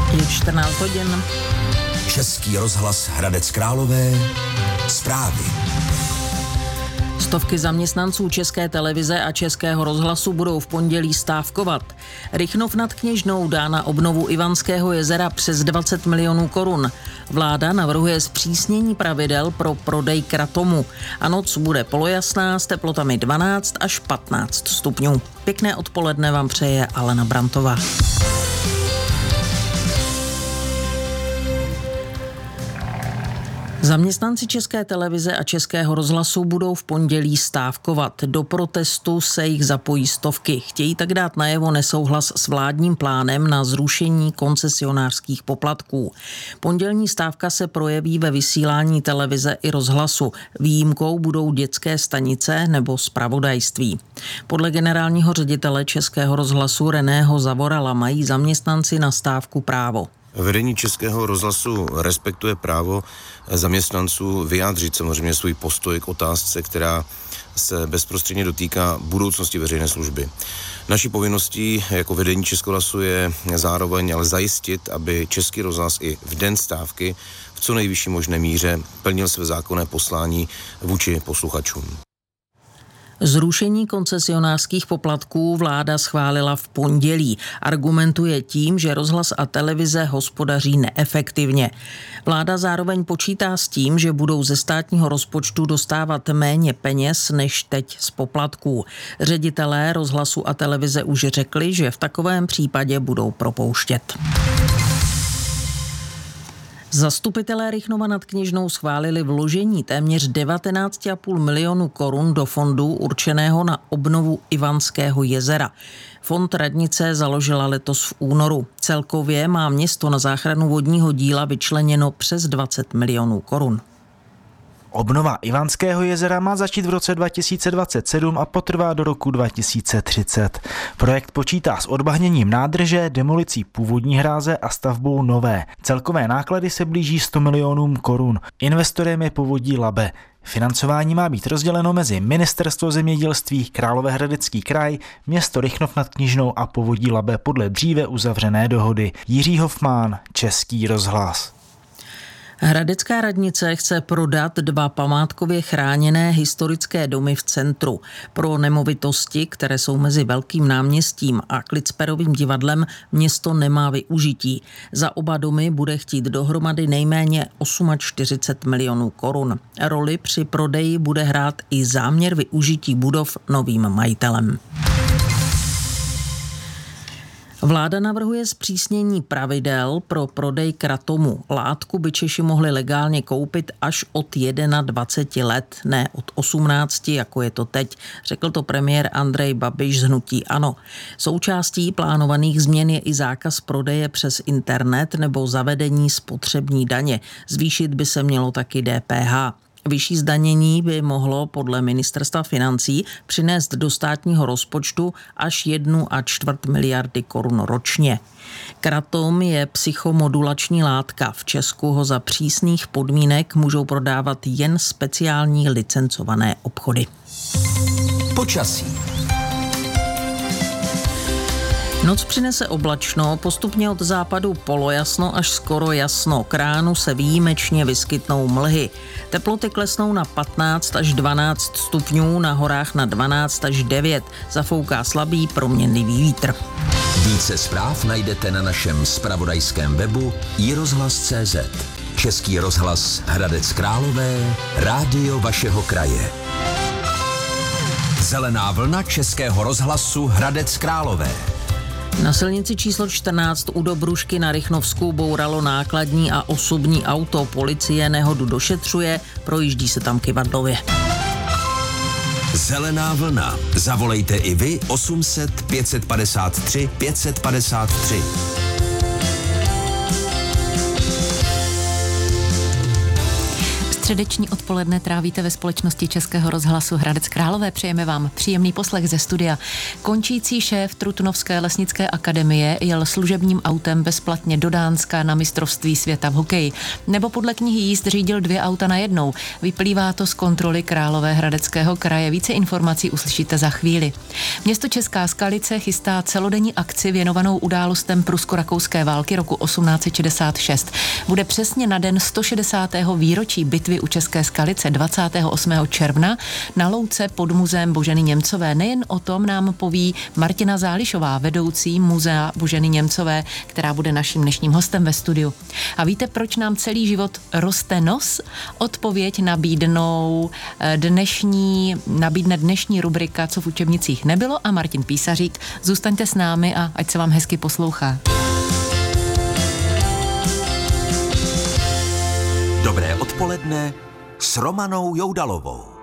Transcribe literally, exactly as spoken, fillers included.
Je čtrnáct hodin. Český rozhlas Hradec Králové. Zprávy. Stovky zaměstnanců České televize a Českého rozhlasu budou v pondělí stávkovat. Rychnov nad Kněžnou dá na obnovu Ivanského jezera přes dvacet milionů korun. Vláda navrhuje zpřísnění pravidel pro prodej kratomu. A noc bude polojasná s teplotami dvanáct až patnáct stupňů. Pěkné odpoledne vám přeje Alena Brantová. Zaměstnanci České televize a Českého rozhlasu budou v pondělí stávkovat. Do protestu se jich zapojí stovky. Chtějí tak dát najevo nesouhlas s vládním plánem na zrušení koncesionářských poplatků. Pondělní stávka se projeví ve vysílání televize i rozhlasu. Výjimkou budou dětské stanice nebo zpravodajství. Podle generálního ředitele Českého rozhlasu Reného Zavorala mají zaměstnanci na stávku právo. Vedení Českého rozhlasu respektuje právo zaměstnanců vyjádřit samozřejmě svůj postoj k otázce, která se bezprostředně dotýká budoucnosti veřejné služby. Naší povinností jako vedení Českého rozhlasu je zároveň ale zajistit, aby Český rozhlas i v den stávky v co nejvyšší možné míře plnil své zákonné poslání vůči posluchačům. Zrušení koncesionářských poplatků vláda schválila v pondělí. Argumentuje tím, že rozhlas a televize hospodaří neefektivně. Vláda zároveň počítá s tím, že budou ze státního rozpočtu dostávat méně peněz než teď z poplatků. Ředitelé rozhlasu a televize už řekli, že v takovém případě budou propouštět. Zastupitelé Rychnova nad Kněžnou schválili vložení téměř devatenáct celá pět milionu korun do fondu určeného na obnovu Ivanského jezera. Fond radnice založila letos v únoru. Celkově má město na záchranu vodního díla vyčleněno přes dvacet milionů korun. Obnova Ivanského jezera má začít v roce dva tisíce dvacet sedm a potrvá do roku dva tisíce třicet. Projekt počítá s odbahněním nádrže, demolicí původní hráze a stavbou nové. Celkové náklady se blíží sto milionům korun. Investorem je Povodí Labe. Financování má být rozděleno mezi Ministerstvo zemědělství, Královéhradecký kraj, město Rychnov nad Kněžnou a Povodí Labe podle dříve uzavřené dohody. Jiří Hofmán, Český rozhlas. Hradecká radnice chce prodat dva památkově chráněné historické domy v centru. Pro nemovitosti, které jsou mezi Velkým náměstím a Klicperovým divadlem, město nemá využití. Za oba domy bude chtít dohromady nejméně čtyřicet osm milionů korun. Roli při prodeji bude hrát i záměr využití budov novým majitelem. Vláda navrhuje zpřísnění pravidel pro prodej kratomu. Látku by Češi mohli legálně koupit až od dvaceti jedna let, ne od osmnácti, jako je to teď, řekl to premiér Andrej Babiš z hnutí ANO. Součástí plánovaných změn je i zákaz prodeje přes internet nebo zavedení spotřební daně. Zvýšit by se mělo taky D P H. Vyšší zdanění by mohlo podle ministerstva financí přinést do státního rozpočtu až jednu a čtvrt miliardy korun ročně. Kratom je psychomodulační látka. V Česku ho za přísných podmínek můžou prodávat jen speciální licencované obchody. Počasí. Noc přinese oblačno, postupně od západu polojasno až skoro jasno. K ránu se výjimečně vyskytnou mlhy. Teploty klesnou na patnáct až dvanáct stupňů, na horách na dvanáct až devět. Zafouká slabý proměnlivý vítr. Více zpráv najdete na našem zpravodajském webu i rozhlas tečka cé zet. Český rozhlas Hradec Králové, rádio vašeho kraje. Zelená vlna Českého rozhlasu Hradec Králové. Na silnici číslo čtrnáct u Dobrušky na Rychnovsku bouralo nákladní a osobní auto. Policie nehodu došetřuje, projíždí se tam kyvadlově. Zelená vlna. Zavolejte i vy osm set pět set padesát tři pět set padesát tři. Středeční odpoledne trávíte ve společnosti Českého rozhlasu Hradec Králové. Přejeme vám příjemný poslech ze studia. Končící šéf Trutnovské lesnické akademie jel služebním autem bezplatně do Dánska na mistrovství světa v hokeji. Nebo podle knihy jízd řídil dvě auta najednou. Vyplývá to z kontroly Královéhradeckého kraje. Více informací uslyšíte za chvíli. Město Česká Skalice chystá celodenní akci věnovanou událostem prusko-rakouské války roku osmnáct set šedesát šest. Bude přesně na den sto šedesátého výročí bitvy u České Skalice dvacátého osmého června na louce pod muzeem Boženy Němcové. Nejen o tom nám poví Martina Zálišová, vedoucí muzea Boženy Němcové, která bude naším dnešním hostem ve studiu. A víte, proč nám celý život roste nos? Odpověď nabídnou dnešní, nabídne dnešní rubrika Co v učebnicích nebylo a Martin Písařík. Zůstaňte s námi a ať se vám hezky poslouchá. Dobré odpoledne s Romanou Joudalovou.